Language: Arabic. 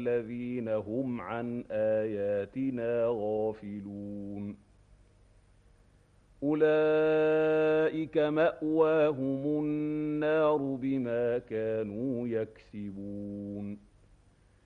والذين هم عن آياتنا غافلون أولئك مأواهم النار بما كانوا يكسبون